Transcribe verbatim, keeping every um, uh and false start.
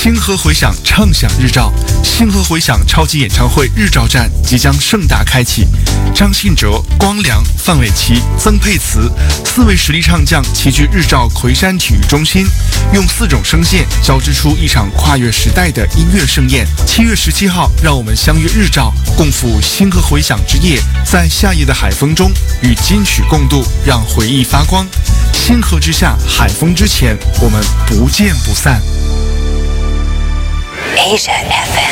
星河回响，畅享日照。星河回响超级演唱会日照站即将盛大开启，张信哲、光良、范玮琪、曾沛慈四位实力唱将齐聚日照魁山体育中心，用四种声线交织出一场跨越时代的音乐盛宴。七月十七号，让我们相约日照，共赴星河回响之夜，在夏夜的海风中与金曲共度，让回忆发光。星河之下，海风之前，我们不见不散。 Asia F M。